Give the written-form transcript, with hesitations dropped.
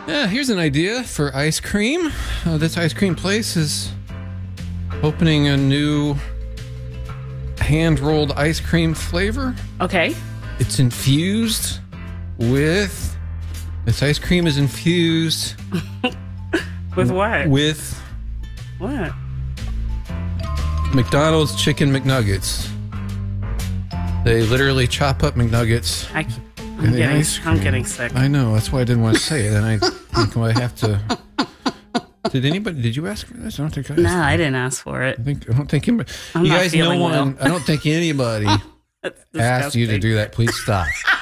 Yeah, here's an idea for ice cream. This ice cream place is opening a new hand-rolled ice cream flavor. Okay. It's infused with... This ice cream is infused... With what? With... What? McDonald's Chicken McNuggets. They literally chop up McNuggets. I'm getting sick. I know. That's why I didn't want to say it. And I think I have to... Did you ask for this? I don't think I asked. No, I didn't ask for it. I don't think anybody... I'm you not guys, feeling well. I don't think anybody asked you to do that. Please stop.